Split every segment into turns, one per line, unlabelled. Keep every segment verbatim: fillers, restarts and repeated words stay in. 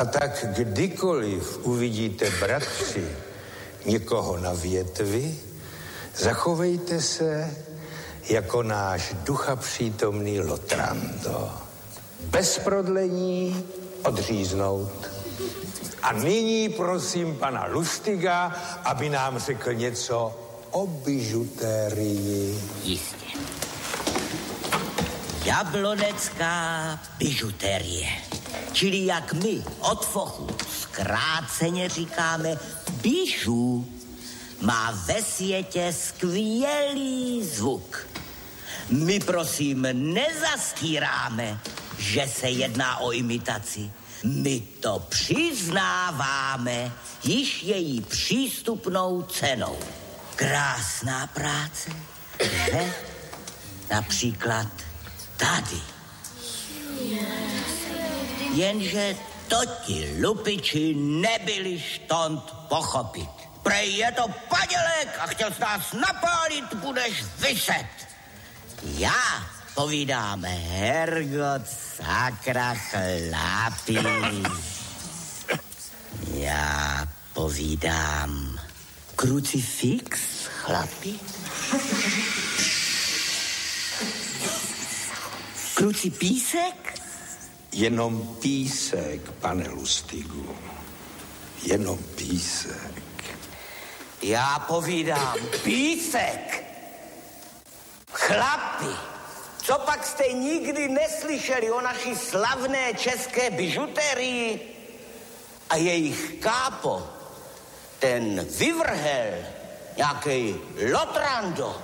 A tak kdykoliv uvidíte, bratři, někoho na větvi, zachovejte se jako náš duchapřítomný Lotrando. Bez prodlení odříznout. A nyní prosím pana Lustiga, aby nám řekl něco o bižutérii.
Jistě. Jablonecká bižutérie. Čili jak my od fochu zkráceně říkáme bižu, má ve světě skvělý zvuk. My prosím nezastíráme, že se jedná o imitaci. My to přiznáváme již její přístupnou cenou. Krásná práce, že? Například tady. Jenže to ti lupiči nebyli štont pochopit. Prej je to padělek a chtěl s nás napálit, budeš vyset. Já povídám, Hergot, sakra chlapi. Já povídám, krucifix, chlapi. Krucipísek?
Jenom písek, pane Lustigu. Jenom písek.
Já povídám, písek. Chlapi, co pak jste nikdy neslyšeli o naší slavné české bižuterii? A jejich kápo, ten vyvrhel, nějaký Lotrando.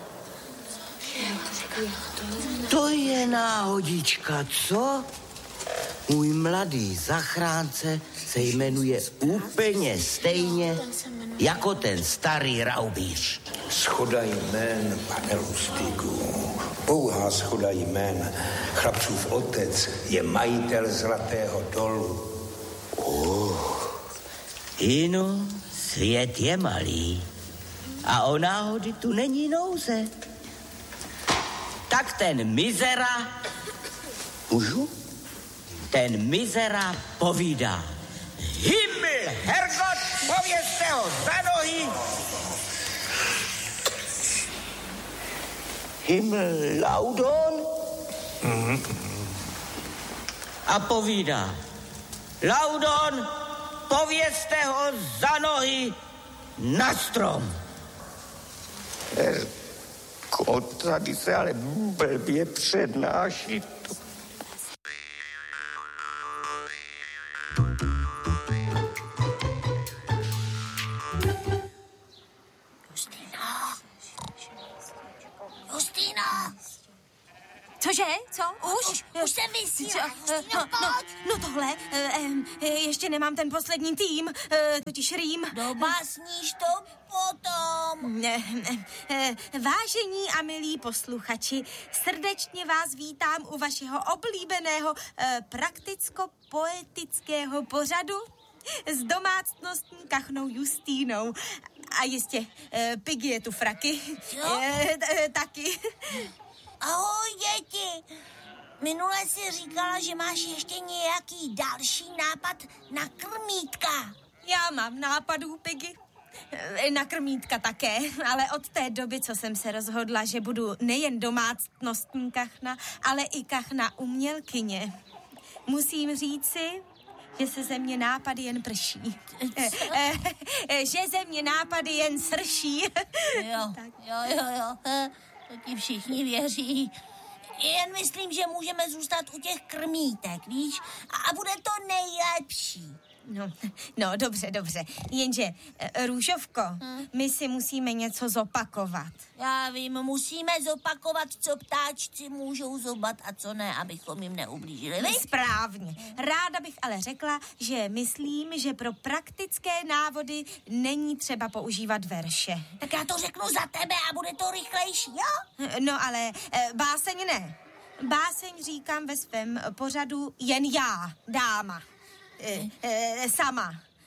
To je náhodička, co? Můj mladý zachránce se jmenuje úplně stejně jako ten starý raubíř.
Schoda jmén, pane Lustigu. Pouhá schoda jmén. Chlapcův otec je majitel Zlatého dolu.
Oh. Inu, svět je malý a o náhody tu není nouze. Tak ten mizera, můžu? Ten mizera povídá. Himmel, Hergot, povězte ho za nohy. Himmel, Laudon. Mm-hmm. A povídá. Laudon, povězte ho za nohy na strom.
Herko, tady se ale blbě přednáší.
Cože? Co? Už?
Už, už jsem vysílá.
No, no, no tohle, e, ještě nemám ten poslední tým, e, totiž Rým.
Dobásníš to potom.
E, e, vážení a milí posluchači, srdečně vás vítám u vašeho oblíbeného e, prakticko-poetického pořadu s domácnostní kachnou Justínou. A jistě, e, Piggy je tu fraky. E, e, taky.
Ahoj, děti. Minule si říkala, že máš ještě nějaký další nápad na krmítka.
Já mám nápadů, Piggy. Na krmítka také, ale od té doby, co jsem se rozhodla, že budu nejen domácnostní kachna, ale i kachna umělkyně. Musím říci, že se ze mě nápady jen prší. Že ze mě nápady jen srší.
Jo, jo, jo, jo. To ti všichni věří. Jen myslím, že můžeme zůstat u těch krmítek, víš? A bude to nejlepší.
No, no, dobře, dobře. Jenže, Růžovko, hmm? my si musíme něco zopakovat.
Já vím, musíme zopakovat, co ptáčci můžou zobat a co ne, abychom jim neublížili, víš?
Správně. Ráda bych ale řekla, že myslím, že pro praktické návody není třeba používat verše.
Tak já to řeknu za tebe a bude to rychlejší, jo?
No, ale e, báseň ne. Báseň říkám ve svém pořadu jen já, dáma. E, e, sama.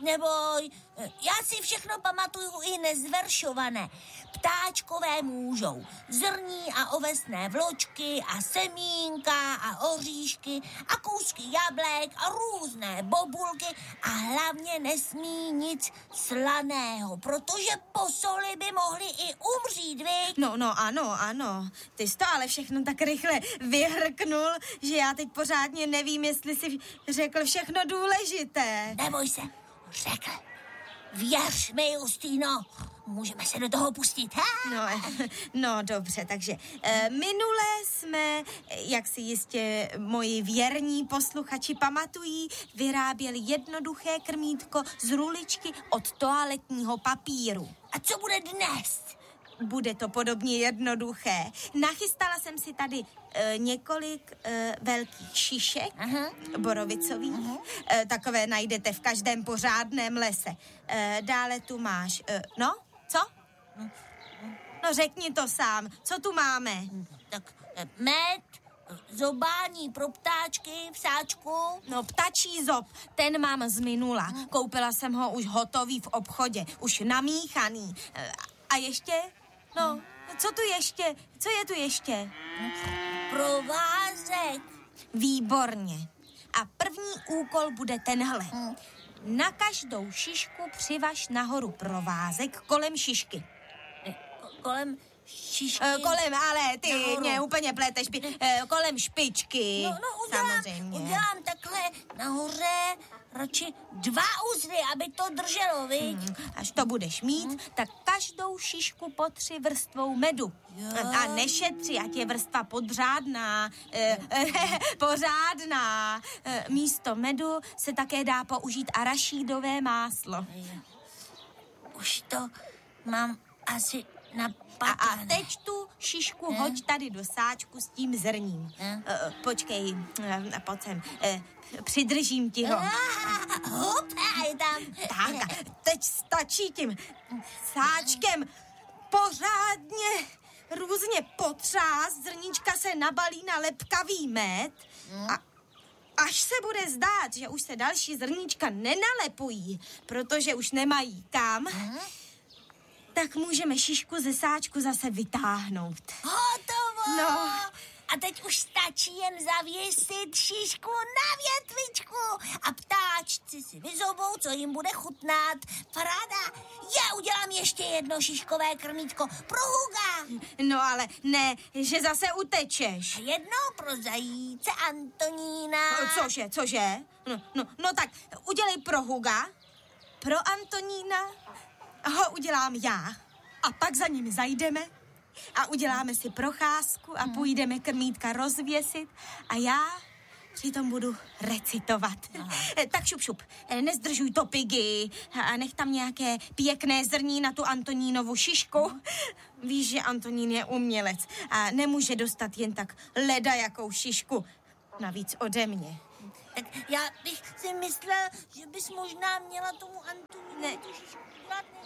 Neboj, já si všechno pamatuju i nezveršované. Ptáčkové můžou zrní a ovesné vločky a semínka a oříšky a kousky jablek a různé bobulky a hlavně nesmí nic slaného, protože po soli by mohli i umřít, viď?
No, no, ano, ano. Ty jsi to ale všechno tak rychle vyhrknul, že já teď pořádně nevím, jestli jsi řekl všechno důležité.
Neboj se, řekl. Věř mi, Justýno, můžeme se do toho pustit, ha?
No, no dobře, takže e, minule jsme, jak si jistě moji věrní posluchači pamatují, vyráběli jednoduché krmítko z ruličky od toaletního papíru.
A co bude dnes?
Bude to podobně jednoduché. Nachystala jsem si tady e, několik e, velkých šišek,
Aha.
borovicových.
Aha.
E, takové najdete v každém pořádném lese. E, dále tu máš, e, no, co? No řekni to sám, co tu máme?
Tak eh, med, zobání pro ptáčky v sáčku.
No ptačí zob, ten mám z minula. Koupila jsem ho už hotový v obchodě, už namíchaný. E, a ještě? No, co tu ještě? Co je tu ještě?
Provázek.
Výborně. A první úkol bude tenhle.
Hmm.
Na každou šišku přivaž nahoru provázek kolem šišky.
Kolem šišky.
E, kolem, ale ty
Nahoru.
mě úplně pleteš. E, kolem špičky.
No, no udělám,
samozřejmě.
udělám takhle nahoře radši dva uzly, aby to drželo, viď?
Hmm, až to budeš mít, hmm. tak každou šišku potři vrstvou medu.
Jo.
A nešetři, ať je vrstva podřádná, e, e, pořádná. E, místo medu se také dá použít arašídové máslo.
Už to mám asi
A,
napadané.
a teď tu šišku
Hmm.
hoď tady do sáčku s tím zrním.
Hmm.
E, počkej, e, pojď sem. E, přidržím ti ho.
Ah, hop, a je tam.
Tak, a teď stačí tím sáčkem pořádně různě potřást, zrníčka se nabalí na lepkavý med a až se bude zdát, že už se další zrníčka nenalepují, protože už nemají kam, tak můžeme šišku ze sáčku zase vytáhnout.
Hotovo.
No.
A teď už stačí jen zavěsit šišku na větvičku a ptáčci si vyzobou, co jim bude chutnat. Paráda. Já udělám ještě jedno šiškové krmítko pro Huga.
No ale ne, že zase utečeš.
A jedno pro zajíce Antonína.
No, cože, cože? No, no, no tak udělej pro Huga, pro Antonína, ho udělám já. A pak za ním zajdeme a uděláme si procházku a půjdeme krmítka rozvěsit a já přitom budu recitovat. Eh, Tak šup, šup, eh, nezdržuj to, Piggy, a nech tam nějaké pěkné zrní na tu Antonínovu šišku. Víš, že Antonín je umělec a nemůže dostat jen tak leda jakou šišku. Navíc ode mě.
Tak já bych si myslela, že bys možná měla tomu Antonínu
Ne.
tu šišku dát.